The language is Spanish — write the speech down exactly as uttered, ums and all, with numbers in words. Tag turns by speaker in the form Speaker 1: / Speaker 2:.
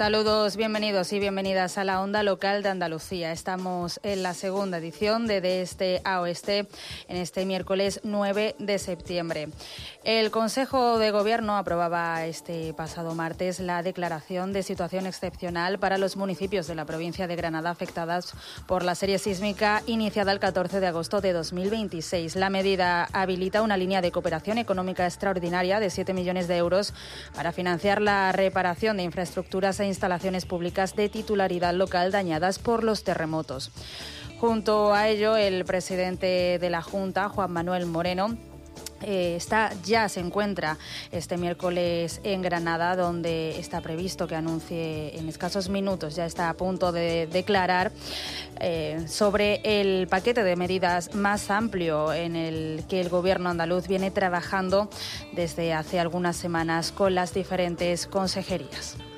Speaker 1: Saludos, bienvenidos y bienvenidas a la Onda Local de Andalucía. Estamos en la segunda edición de De Este a Oeste en este miércoles nueve de septiembre. El Consejo de Gobierno aprobaba este pasado martes la declaración de situación excepcional para los municipios de la provincia de Granada afectadas por la serie sísmica iniciada el catorce de agosto de dos mil veintiséis. La medida habilita una línea de cooperación económica extraordinaria de siete millones de euros para financiar la reparación de infraestructuras e instalaciones públicas de titularidad local dañadas por los terremotos. Junto a ello, el presidente de la Junta, Juan Manuel Moreno, Eh, está ya se encuentra este miércoles en Granada, donde está previsto que anuncie en escasos minutos, ya está a punto de declarar eh, sobre el paquete de medidas más amplio en el que el Gobierno andaluz viene trabajando desde hace algunas semanas con las diferentes consejerías.